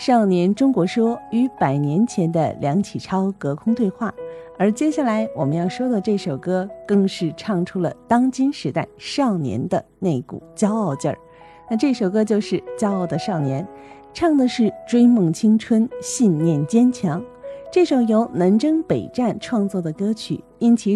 少年中国说与100年前的梁启超隔空对话。而接下来我们要说的这首歌，更是唱出了当今时代少年的那股骄傲劲儿。那这首歌就是《骄傲的少年》，唱的是追梦青春，信念坚强。这首由南征北战创作的歌曲，因其